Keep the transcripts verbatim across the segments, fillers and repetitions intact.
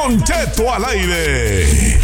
Don Cheto al aire.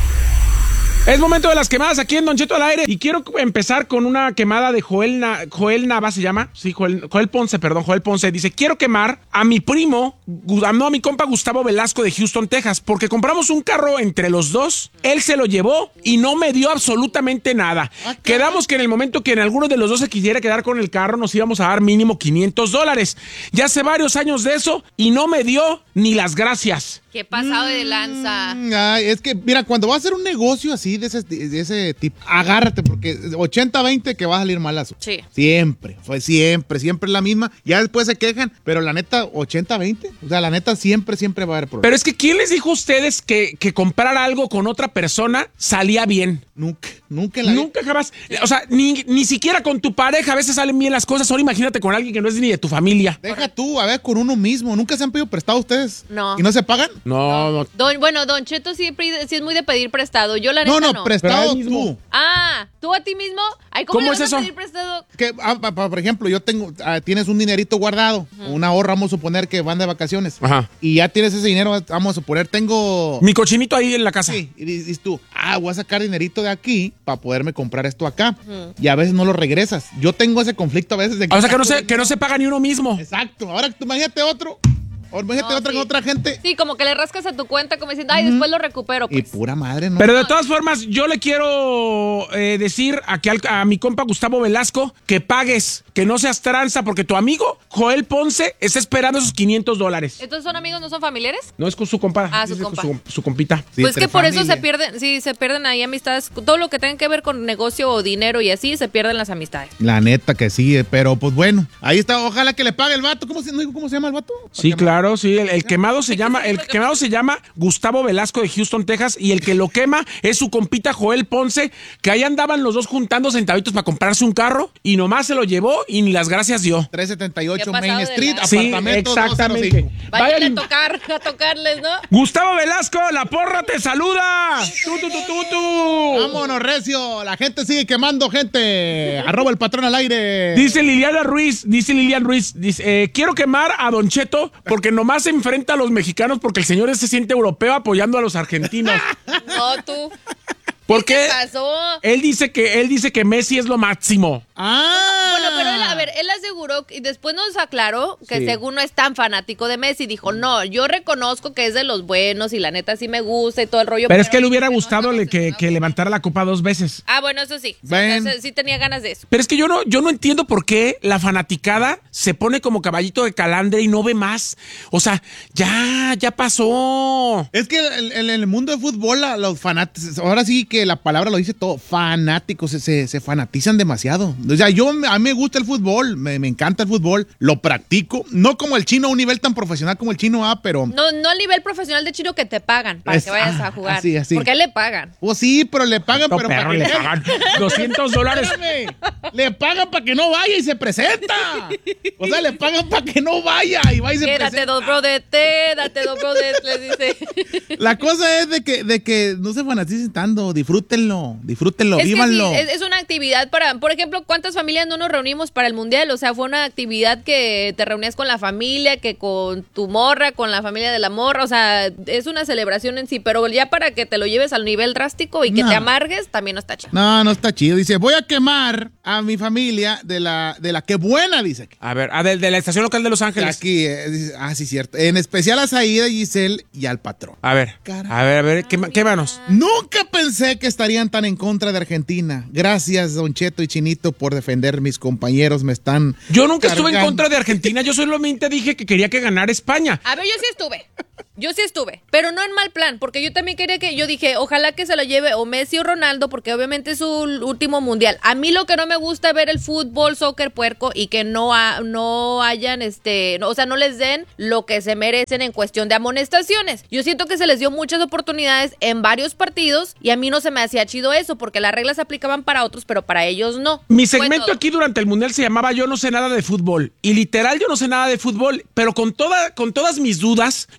Es momento de las quemadas aquí en Don Cheto al aire y quiero empezar con una quemada de Joel, Na, Joel Nava, ¿se llama? Sí, Joel, Joel Ponce, perdón, Joel Ponce. Dice, quiero quemar a mi primo, no, a mi compa Gustavo Velasco de Houston, Texas, porque compramos un carro entre los dos, él se lo llevó y no me dio absolutamente nada. Okay. Quedamos que en el momento que en alguno de los dos se quisiera quedar con el carro, nos íbamos a dar mínimo quinientos dólares. Ya hace varios años de eso y no me dio ni las gracias. Qué pasado de lanza. Mm, ay, es que, mira, cuando vas a hacer un negocio así de ese, de ese tipo, agárrate, porque ochenta veinte que va a salir malazo. Sí. Siempre, fue siempre, siempre es la misma. Ya después se quejan, pero la neta, ochenta veinte. O sea, la neta, siempre, siempre va a haber problemas. Pero es que, ¿quién les dijo a ustedes que, que comprar algo con otra persona salía bien? Nunca, nunca en la Nunca vida. Jamás. O sea, ni, ni siquiera con tu pareja a veces salen bien las cosas. Ahora imagínate con alguien que no es ni de tu familia. Deja tú, a ver, con uno mismo. ¿Nunca se han pedido prestado ustedes? No. ¿Y no se pagan? No, no. Don, bueno, Don Cheto siempre sí es muy de pedir prestado. Yo la neta no. No, no. no, prestado tú. Ah, ¿tú a ti mismo? Ay, ¿cómo, ¿Cómo le es vas eso? a pedir prestado? Que, ah, por ejemplo, yo tengo, ah, tienes un dinerito guardado, uh-huh. una ahorra, vamos a suponer que van de vacaciones. Ajá. Y ya tienes ese dinero, vamos a suponer, tengo... mi cochinito ahí en la casa. Sí, y dices tú, ah, voy a sacar dinerito de aquí para poderme comprar esto acá. Uh-huh. Y a veces no lo regresas. Yo tengo ese conflicto a veces de que... O sea, que no se, que no se paga ni uno mismo. Exacto. Ahora tú imagínate otro... O imagínate no, otra sí. con otra gente. Sí, como que le rascas a tu cuenta como diciendo, ay, mm. después lo recupero. Pues. Y pura madre, ¿no? Pero de todas formas, yo le quiero eh, decir aquí al, a mi compa Gustavo Velasco que pagues, que no seas tranza, porque tu amigo Joel Ponce está esperando esos quinientos dólares. ¿Entonces son amigos, no son familiares? No, es con su compa. Ah, su compa. Su, su compita. Sí, pues que por familia. Eso se pierden, sí, se pierden ahí amistades. Todo lo que tenga que ver con negocio o dinero y así, se pierden las amistades. La neta que sí, pero pues bueno. Ahí está, ojalá que le pague el vato. ¿Cómo se, no digo cómo se llama el vato? Sí, claro, sí, el, el que se llama, el quemado se llama Gustavo Velasco de Houston, Texas, y el que lo quema es su compita Joel Ponce, que ahí andaban los dos juntando centavitos para comprarse un carro y nomás se lo llevó y ni las gracias dio. trescientos setenta y ocho Main Street, sí, apartamento exactamente. doscientos cinco. Vayan a tocar, a tocarles, ¿no? Gustavo Velasco, la porra te saluda. Tú, tú, tú, tú, tú. Vámonos, recio. La gente sigue quemando gente. Arroba el patrón al aire. Dice Liliana Ruiz, dice Lilian Ruiz, dice, eh, quiero quemar a Don Cheto porque nomás se enfrenta a los mexicanos porque el señor se siente europeo apoyando a los argentinos. No, tú. Porque ¿qué pasó? Él dice que él dice que Messi es lo máximo. Ah. Bueno, pero él, a ver, él aseguró y después nos aclaró que sí. según no es tan fanático de Messi, dijo, no, yo reconozco que es de los buenos y la neta sí me gusta y todo el rollo. Pero, pero es que le hubiera gustado no, le, que, que levantara la copa dos veces. Ah, bueno, eso sí. Ven. Entonces, sí tenía ganas de eso. Pero es que yo no, yo no entiendo por qué la fanaticada se pone como caballito de calandre y no ve más. O sea, ya, ya pasó. Es que en, en el mundo de fútbol, los fanáticos, ahora sí que la palabra lo dice todo, fanáticos, se, se, se fanatizan demasiado. O sea, yo, a mí me gusta el fútbol, me, me encanta el fútbol, lo practico, no como el chino a un nivel tan profesional como el chino A, pero... No, no al nivel profesional de chino que te pagan para es, que vayas ah, a jugar. Así, así. Porque le pagan. Pues sí, pero le pagan, no, pero perro, para le que... pagan doscientos dólares. Le pagan para que no vaya y se presenta. O sea, le pagan para que no vaya y va y se quédate presenta. dos bro de té, date dos bro de les dice. La cosa es de que, de que no se fanaticen tanto, disfrútenlo, disfrútenlo, es vívanlo. Que sí, es, es una actividad para, por ejemplo, ¿cuántas familias no nos reunimos para el mundial? O sea, fue una actividad que te reunías con la familia, que con tu morra, con la familia de la morra, o sea, es una celebración en sí, pero ya para que te lo lleves al nivel drástico y que no. te amargues, también no está chido. No, no está chido. Dice, voy a quemar a mi familia de la, de la que buena, dice. A ver, a de, de la estación local de Los Ángeles. Aquí, eh, dice, ah, sí, cierto. En especial a Saída, Giselle y al patrón. A ver, Caray. a ver, a ver, ¿qué, qué manos? Nunca pensé que estarían tan en contra de Argentina. Gracias, Don Cheto y Chinito, por defender. Mis compañeros me están Yo nunca cargando. estuve en contra de Argentina. Yo solamente dije que quería que ganara España. A ver, yo sí estuve. Yo sí estuve, pero no en mal plan, porque yo también quería que, yo dije, ojalá que se lo lleve o Messi o Ronaldo, porque obviamente es su último mundial. A mí lo que no me gusta es ver el fútbol, soccer puerco y que no, ha, no hayan, este, no, o sea, no les den lo que se merecen en cuestión de amonestaciones. Yo siento que se les dio muchas oportunidades en varios partidos y a mí no se me hacía chido eso, porque las reglas se aplicaban para otros, pero para ellos no. Mi segmento aquí durante el mundial se llamaba Yo no sé nada de fútbol, y literal yo no sé nada de fútbol, pero con, toda, con todas mis dudas, yo pregunté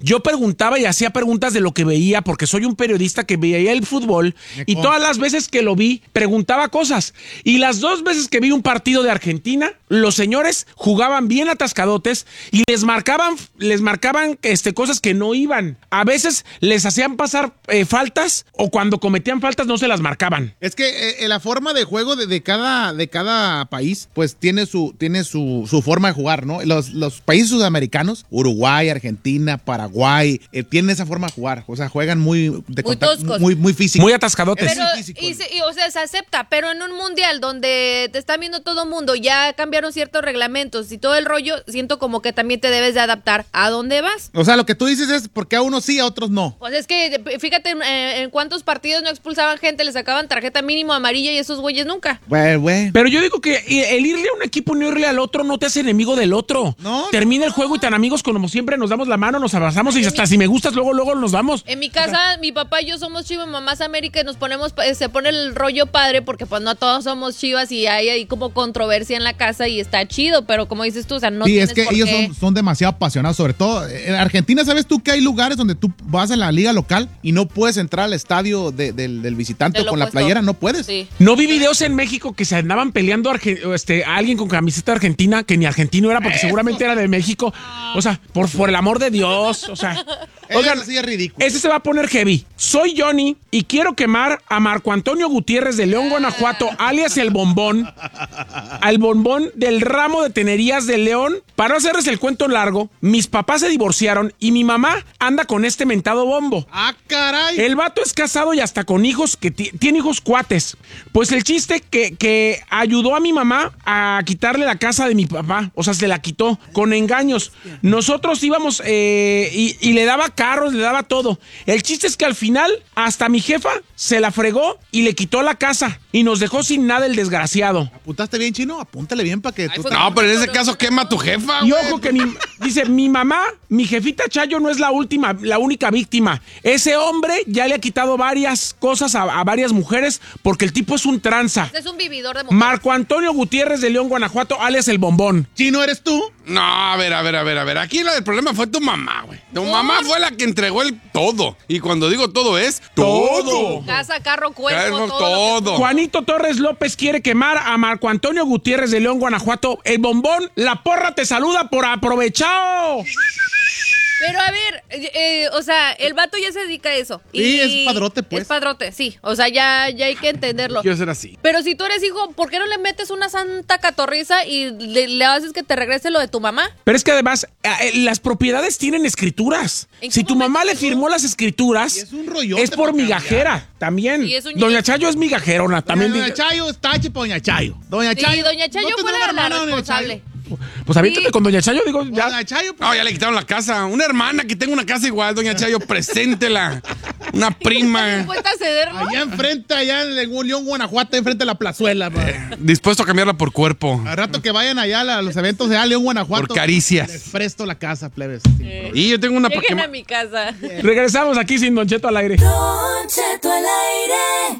preguntaba y hacía preguntas de lo que veía, porque soy un periodista que veía el fútbol, y todas las veces que lo vi, preguntaba cosas. Y las dos veces que vi un partido de Argentina, los señores jugaban bien atascadotes y les marcaban, les marcaban este, cosas que no iban. A veces les hacían pasar eh, faltas, o cuando cometían faltas no se las marcaban. Es que eh, la forma de juego de, de, cada, de cada país, pues tiene su, tiene su, su forma de jugar, ¿no? Los, los países sudamericanos, Uruguay, Argentina, Paraguay, eh, tienen esa forma de jugar. O sea, juegan muy de Muy contacto, toscos. muy, muy físico. Muy atascadotes. Pero, muy físico. y, se- y, o sea, se acepta, pero en un mundial donde te está viendo todo mundo, ya cambiaron ciertos reglamentos y todo el rollo, siento como que también te debes de adaptar a dónde vas. O sea, lo que tú dices es porque a unos sí, a otros no. Pues es que, fíjate, en, en cuántos partidos no expulsaban gente, le sacaban tarjeta mínimo amarilla y esos güeyes nunca. Güey, güey. Pero yo digo que el irle a un equipo y no irle al otro no te hace enemigo del otro. No, Termina el juego y tan amigos como siempre nos damos la mano, nos abrazamos y hasta si me gustas luego luego nos vamos. En mi casa, mi papá y yo somos Chivas, mamás América, y nos ponemos, eh, se pone el rollo padre porque pues no todos somos Chivas y hay ahí como controversia en la casa y está chido, pero como dices tú, o sea, no sí, tienes es que por ellos qué. son, son demasiado apasionados, sobre todo en Argentina. ¿Sabes tú que hay lugares donde tú vas a la liga local y no puedes entrar al estadio de- del, del visitante Del o con la opuesto. playera? No puedes. Sí. No vi videos en México que se andaban peleando arge- este, a alguien con camiseta argentina que ni argentino era porque seguramente era de México. O sea, por, por el amor de Dios. O sea, oigan, Eso sí es ridículo. ese se va a poner heavy. Soy Johnny y quiero quemar a Marco Antonio Gutiérrez de León, Guanajuato, alias el Bombón, al Bombón del ramo de tenerías de León. Para no hacerles el cuento largo, mis papás se divorciaron y mi mamá anda con este mentado bombo. ¡Ah, caray! El vato es casado y hasta con hijos, que ti- tiene hijos cuates. Pues el chiste que, que ayudó a mi mamá a quitarle la casa de mi papá. O sea, se la quitó con engaños. Nosotros íbamos eh, y, y le daba carros, le daba todo. El chiste es que al final hasta mi jefa se la fregó y le quitó la casa. Y nos dejó sin nada el desgraciado. ¿Apuntaste bien, Chino? Apúntale bien para que tú... fue te- No, pero en ese caso quema a tu jefa, Y güey. ojo que mi, dice, mi mamá, mi jefita Chayo no es la última, la única víctima. Ese hombre ya le ha quitado varias cosas a, a varias mujeres porque el tipo es un tranza. Es un vividor de mujeres. Marco Antonio Gutiérrez de León, Guanajuato, alias el Bombón. ¿Chino eres tú? No, a ver, a ver, a ver, a ver. Aquí la del problema fue tu mamá, güey. Tu mamá fue la que entregó el todo. Y cuando digo todo es todo. Casa, carro, cuerpo, Carro, todo. todo. lo que- Juanito Torres López quiere quemar a Marco Antonio Gutiérrez de León, Guanajuato. El Bombón, la porra te saluda por aprovechado. Pero a ver, eh, eh, o sea, el vato ya se dedica a eso. Sí, es padrote, pues. Es padrote, sí. O sea, ya, ya hay que entenderlo. Quiero ser así. Pero si tú eres hijo, ¿por qué no le metes una santa catorriza y le, le haces que te regrese lo de tu mamá? Pero es que además, eh, eh, las propiedades tienen escrituras. ¿En qué Si tu momento mamá le llegó? firmó las escrituras, Y es un rollote es por para migajera también. Y es un- Doña Chayo es migajerona también. Doña diga- Chayo está hecha por Doña Chayo. Doña Sí, Chayo. doña Chayo ¿no fue tendrá la, una la hermana, Doña responsable. Chayo? Pues aviéntate Sí. con Doña Chayo, digo, ya. Doña Chayo, pues, No, ya le quitaron la casa. Una hermana que tenga una casa igual, doña Chayo, preséntela. Una prima. ¿Dispuesta a cederlo? allá enfrente, allá en León, Guanajuato, enfrente de la plazuela. pa. Dispuesto a cambiarla por cuerpo. Al rato que vayan allá a los eventos de León, Guanajuato. Por caricias. Les presto la casa, plebes. Y yo tengo una para Lleguen a quemar. mi casa. Regresamos aquí sin Don Cheto al aire. Don Cheto al aire.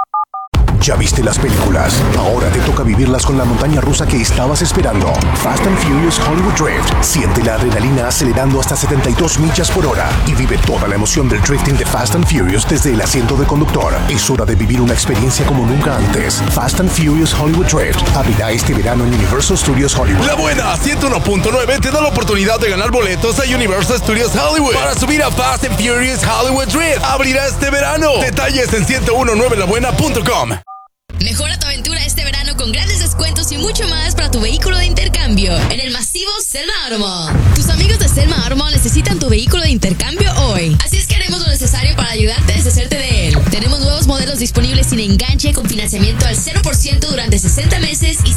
¿Ya viste las películas? Ahora te toca vivirlas con la montaña rusa que estabas esperando. Fast and Furious Hollywood Drift. Siente la adrenalina acelerando hasta setenta y dos millas por hora y vive toda la emoción del drifting de Fast and Furious desde el asiento de conductor. Es hora de vivir una experiencia como nunca antes. Fast and Furious Hollywood Drift abrirá este verano en Universal Studios Hollywood. La buena ciento uno punto nueve te da la oportunidad de ganar boletos a Universal Studios Hollywood para subir a Fast and Furious Hollywood Drift. Abrirá este verano. Detalles en ciento diecinueve la buena punto com. Mejora tu aventura este verano con grandes descuentos y mucho más para tu vehículo de intercambio en el masivo Selma Automall. Tus amigos de Selma Automall necesitan tu vehículo de intercambio hoy. Así es que haremos lo necesario para ayudarte a deshacerte de él. Tenemos nuevos modelos disponibles sin enganche con financiamiento al cero por ciento durante sesenta meses y